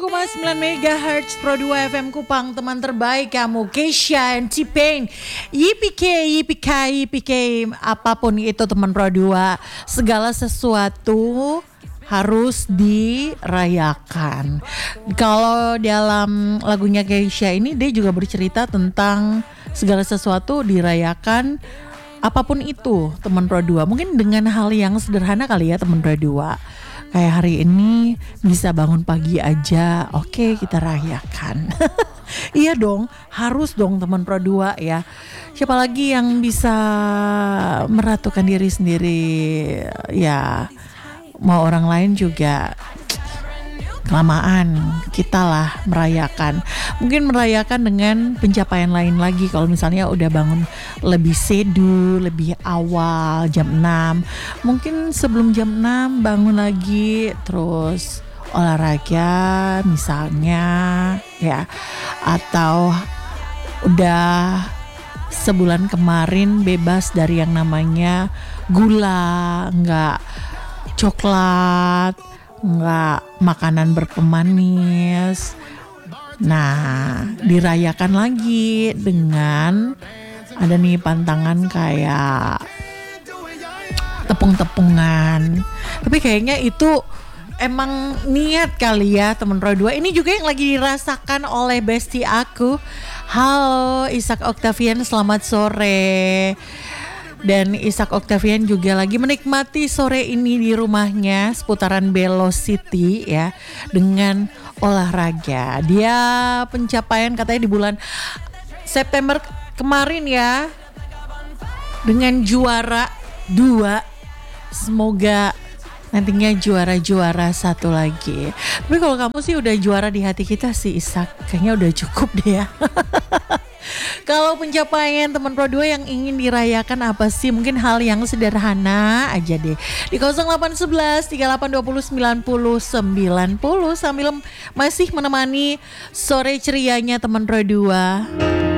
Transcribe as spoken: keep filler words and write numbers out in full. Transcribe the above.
koma sembilan megahertz Pro dua F M Kupang, teman terbaik kamu Keisha and T-Pain. Yipik yipik yipik apapun itu teman Pro dua, segala sesuatu harus dirayakan. Kalau dalam lagunya Keisha ini dia juga bercerita tentang segala sesuatu dirayakan, apapun itu teman Pro dua. Mungkin dengan hal yang sederhana kali ya teman Pro dua. Kayak hari ini bisa bangun pagi aja, oke kita rayakan. Iya dong, harus dong teman Pro dua ya. Siapa lagi yang bisa meratukan diri sendiri ya, mau orang lain juga kelamaan, kita lah merayakan. Mungkin merayakan dengan pencapaian lain lagi. Kalau misalnya udah bangun lebih sedu, lebih awal jam enam, mungkin sebelum jam enam bangun lagi, terus olahraga misalnya ya. Atau udah sebulan kemarin bebas dari yang namanya gula, enggak coklat, nggak makanan berpemanis. Nah, dirayakan lagi dengan ada nih pantangan kayak tepung-tepungan. Tapi kayaknya itu emang niat kali ya teman Pro dua. Ini juga yang lagi dirasakan oleh bestie aku. Halo Ishak Octavian, selamat sore. Dan Ishak Octavian juga lagi menikmati sore ini di rumahnya seputaran Belo City ya, dengan olahraga. Dia pencapaian katanya di bulan September kemarin ya, dengan juara dua. Semoga nantinya juara-juara satu lagi. Tapi kalau kamu sih udah juara di hati kita sih Ishak, kayaknya udah cukup deh ya. Kalau pencapaian teman Pro dua yang ingin dirayakan apa sih? Mungkin hal yang sederhana aja deh. Di nol delapan satu satu tiga delapan dua nol sembilan nol sembilan nol sambil masih menemani sore cerianya teman Pro dua.